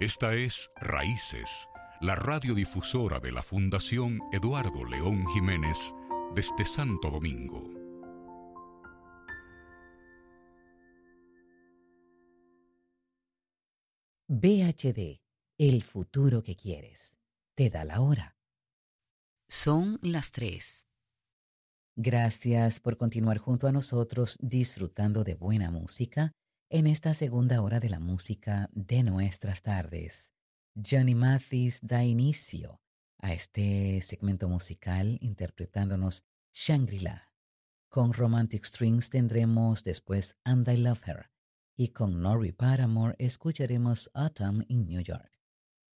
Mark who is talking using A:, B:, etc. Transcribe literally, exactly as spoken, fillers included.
A: Esta es Raíces, la radiodifusora de la Fundación Eduardo León Jiménez desde Santo Domingo.
B: V H D, el futuro que quieres. Te da la hora.
C: Son las tres.
B: Gracias por continuar junto a nosotros disfrutando de buena música en esta segunda hora de la música de nuestras tardes. Johnny Mathis da inicio a este segmento musical interpretándonos Shangri-La. Con Romantic Strings tendremos después And I Love Her y con Norrie Paramore escucharemos Autumn in New York.